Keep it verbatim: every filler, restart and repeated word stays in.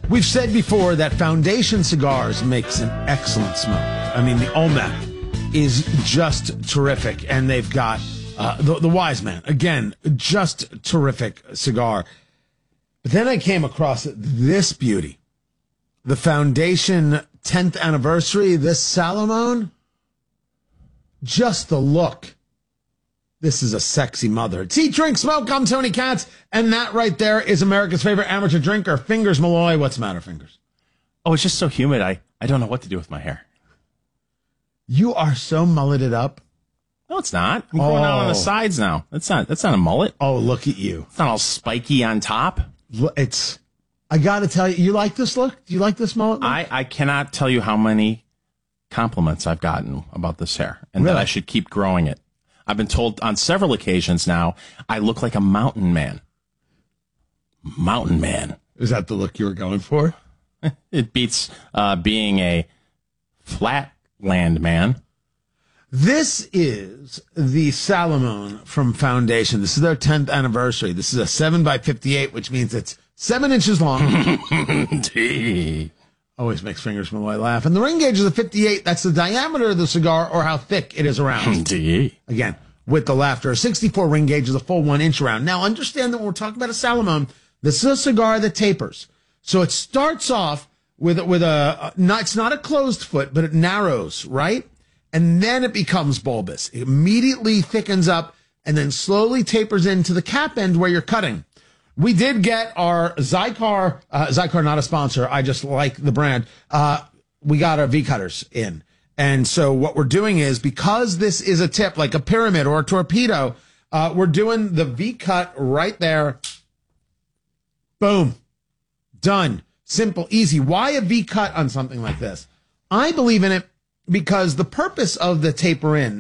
We've said before that Foundation Cigars makes an excellent smoke. I mean, the Olmec is just terrific, and they've got uh, the, the Wise Man, again, just terrific cigar. But then I came across this beauty, the Foundation tenth anniversary, this Salomon. Just the look. This is a sexy mother. It's Eat, Drink, Smoke. I'm Tony Katz. And that right there is America's favorite amateur drinker, Fingers Malloy. What's the matter, Fingers? Oh, it's just so humid. I, I don't know what to do with my hair. You are so mulleted up. No, it's not. I'm growing out on the sides now. That's not, that's not a mullet. Oh, look at you. It's not all spiky on top. It's, I got to tell you, you like this look? Do you like this mullet look? I, I cannot tell you how many compliments I've gotten about this hair and Really? that I should keep growing it. I've been told on several occasions now I look like a mountain man. Mountain man. Is that the look you were going for? It beats uh, being a flatland man. This is the Salomon from Foundation. This is their tenth anniversary. This is a seven by fifty-eight, which means it's seven inches long. Gee. Always makes Fingers Malloy laugh. And the ring gauge is a fifty-eight. That's the diameter of the cigar or how thick it is around. Gee. Again, with the laughter. A sixty-four ring gauge is a full one inch around. Now, understand that when we're talking about a Salomon, this is a cigar that tapers. So it starts off with, with a, not, it's not a closed foot, but it narrows, right? And then it becomes bulbous. It immediately thickens up and then slowly tapers into the cap end where you're cutting. We did get our Zycar, uh, Zycar not a sponsor, I just like the brand. Uh, we got our V-cutters in. And so what we're doing is, because this is a tip, like a pyramid or a torpedo, uh, we're doing the V-cut right there. Boom. Done. Simple, easy. Why a V-cut on something like this? I believe in it because the purpose of the taper in